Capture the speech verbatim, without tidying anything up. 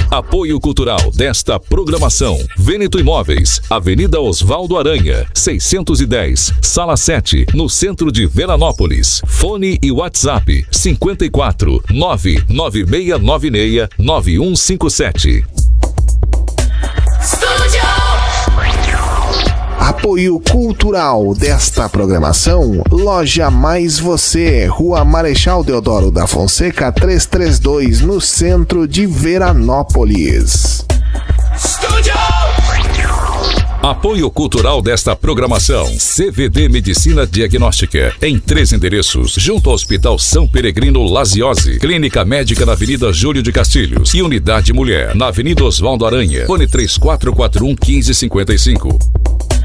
Apoio cultural desta programação: Vêneto Imóveis, Avenida Osvaldo Aranha, seiscentos e dez, Sala sete, no centro de Veranópolis. Fone e WhatsApp cinquenta e quatro, nove nove seis nove seis, nove um cinco sete. Apoio cultural desta programação: Loja Mais Você, Rua Marechal Deodoro da Fonseca trezentos e trinta e dois, no centro de Veranópolis. Apoio cultural desta programação: C V D Medicina Diagnóstica, em três endereços, junto ao Hospital São Peregrino Laziose. Clínica Médica na Avenida Júlio de Castilhos e Unidade Mulher na Avenida Osvaldo Aranha. Fone três quatro quatro um, um cinco cinco cinco.